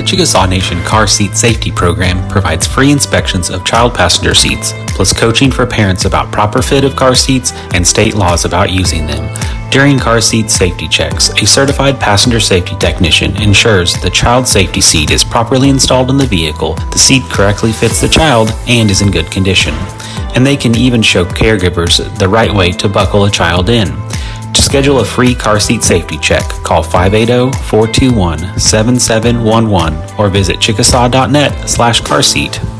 Chickasaw Nation Car Seat Safety Program provides free inspections of child passenger seats, plus coaching for parents about proper fit of car seats and state laws about using them. During car seat safety checks, a certified passenger safety technician ensures the child safety seat is properly installed in the vehicle, the seat correctly fits the child, and is in good condition. And they can even show caregivers the right way to buckle a child in. To schedule a free car seat safety check, call 580-421-7711 or visit chickasaw.net/carseat.